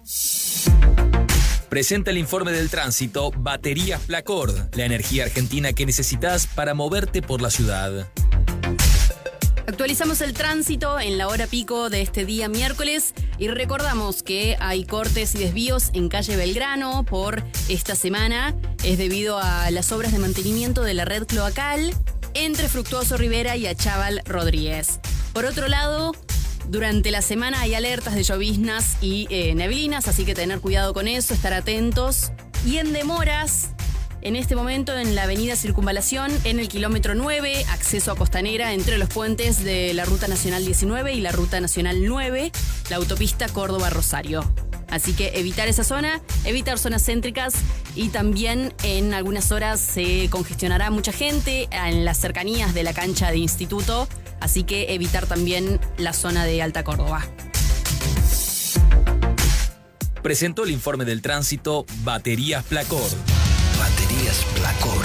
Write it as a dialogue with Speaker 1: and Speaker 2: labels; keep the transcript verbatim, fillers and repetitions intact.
Speaker 1: Presenta el informe del tránsito Baterías Placord, la energía argentina que necesitas para moverte por la ciudad.
Speaker 2: Actualizamos el tránsito en la hora pico de este día miércoles y recordamos que hay cortes y desvíos en calle Belgrano por esta semana. Es debido a las obras de mantenimiento de la red cloacal entre Fructuoso Rivera y Achával Rodríguez. Por otro lado, durante la semana hay alertas de lloviznas y eh, neblinas, así que tener cuidado con eso, estar atentos. Y en demoras, en este momento en la avenida Circunvalación, en el kilómetro nueve, acceso a Costanera, entre los puentes de la Ruta Nacional diecinueve y la Ruta Nacional nueve, la autopista Córdoba-Rosario. Así que evitar esa zona, evitar zonas céntricas y también en algunas horas se congestionará mucha gente en las cercanías de la cancha de instituto, así que evitar también la zona de Alta Córdoba.
Speaker 1: Presentó el informe del tránsito Baterías Placord.
Speaker 3: Baterías Placord.